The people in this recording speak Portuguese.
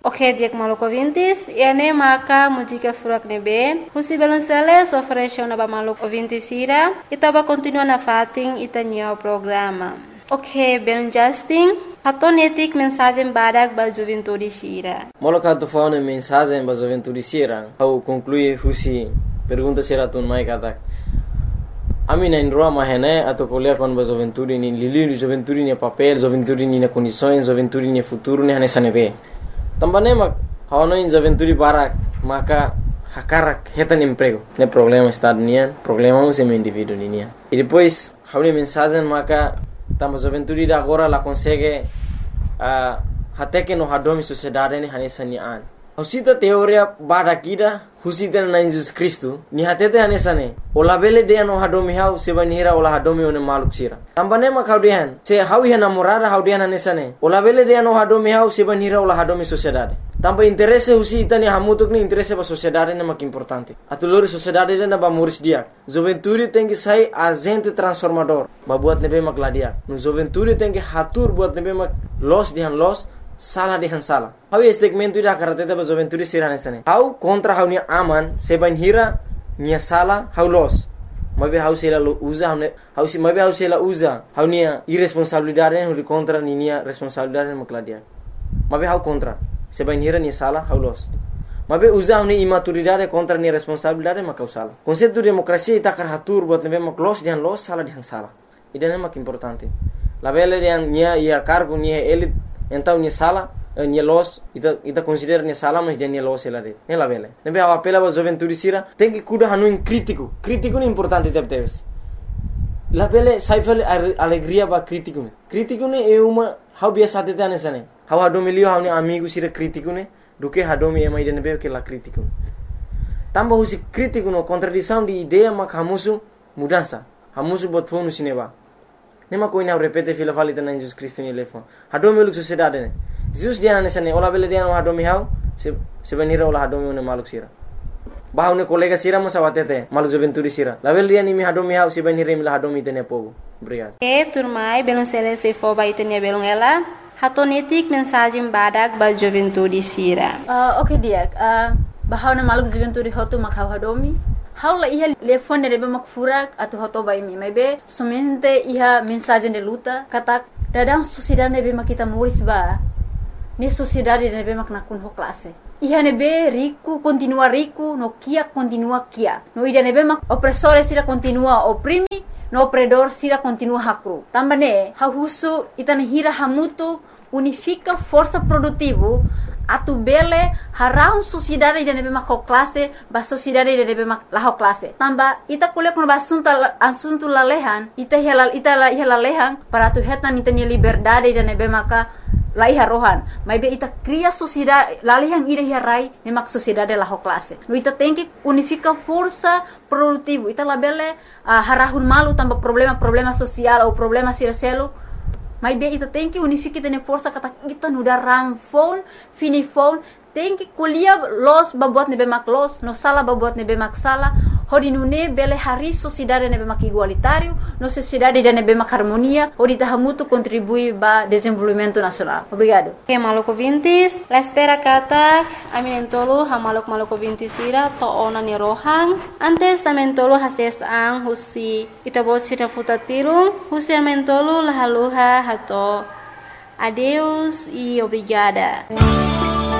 Ok, diak maluco vintis, ene maka música furak nebe, husi Balonceles oferece na ba maluco vintis ira, itaba continua na fating itanya o programa. Ok, Ben Justin, hatonetik mensagem badak ba juventude sira. Maluco hato faune mensagem ba juventude sira, au conclui husi pergunta sira tun mai katak. Ami na indroa mahene atau kuliah kon ba juventude ni lili juventude ni papel, juventude ni na condições, juventude ni futuro ni hane sanebe. Tambane mak hawano in juventude barak maka hakarak hetan emprego. Ne problema estado nian, problema mo sem indivíduo nian. E depois hawni mensagem maka tamba juventude da agora la consegue hateke no hadomi sociedade ni hane sanian. Husita teoria barakida husita na Jesus Cristo ni hatete hanesane ola bele de no hadomi hau sebanira ola hadomi one maluk sira tambane ma kaudian se hawi hana morada haudian hanesane ola bele de no hadomi hau sebanira ola hadomi sociedade tamba interesse husita ni hamutuk ni interesse ba sociedade na mak importante atulori sociedade na ba muris dia juventude tem que sai agente transformador ba buat nebe mak ladia no juventude tem que hatur buat nebe mak los dihan los salah dengan salah. Hau segmento ida karateta ba juventude sirane sane. Hau kontra hau ni aman seban hira nia salah hau los. Mabe hau sela uza hau si mabe hau sela uza. Hau nia irresponsabilidade hau kontra ni nia responsabilidade makladia. Mabe hau kontra seban hira nia salah hau los. Mabe uza hau ni imaturidade kontra nia responsabilidade makau salah. Konseptu demokrasia ita karatur buat nebe maklos dian los salah dian salah. Idane mak importante. La bele dian nia ia cargo nia elit então ni sala ni los ita considera ni sala mas dia ni los ela de ela vele nebe a apela ba juventude sira tem que cuidar hanu in crítico ni importante teves la vele sai vele alegria ba crítico ni é uma how biasa te tane sane how hadomi lio how ni amigo sira crítico ni do que hadomi é mais de nebe que la crítico tamba husi crítico no contradição de ideia mak hamusu mudança hamusu bot fonu sineba nema ko ina repete fila falita na Jesus Cristo ni lefon hadomi luk sociedade ne Jesus dia na sane ola bele dia no hadomi hau se benira ola hadomi ne maluk sira bahau ne kolega sira mo sawatete maluk juventude sira la bele dia ni mi hadomi hau se benira mi la hadomi tene pogo obrigado turmai Balonceles se fo ba itenia belong ela hatonetik mensagem badak ba juventude sira. Ok dia bahau na maluk juventude hotu makau hadomi haula iha telefone rebe mak furak atau hoto bai mi maybe somente iha mensagem de luta kata dadang sociedade nebe mak kita muris ba ni sociedade nebe mak nakun ho classe iha nebe rico continua rico no kia continua kia no ida nebe mak opressore sira continua oprimi no opredor sira continua hakru tambane hahusu itane hira hamutu unifica força produtivo atu bele harau sociedade de nebe mak classe ba sociedade de nebe mak la classe tamba ita kuliah kun asunto lalehan ita lalehan para tu hetan ita ni liberdade de nebe maka la iha rohan mai be ita cria sociedade lalehan ida hirai ne mak sociedade la classe no ita tem que unifica força produtivo ita la bele harahun malu tamba problema social ou problema siraselo mas bem, ita tem que unificar tene força kata kita nuda ramfon, finifon, tem que colher los babuat nebe mak los, no sala babuat nebe mak sala, hodi nune bele hari sociedade nebe mak igualitário, no sociedade de nebe mak harmonia, hodi tahamutu contribui ba desenvolvimento nacional. Obrigado. Okay, maluco vintis, la espera kata, aminentolo ha maluco vintis ira to ona ni rohang, antes amentolo hases ang husi itabot sira futatirung, husi amentolo lahaluha hato. Adeus e obrigada.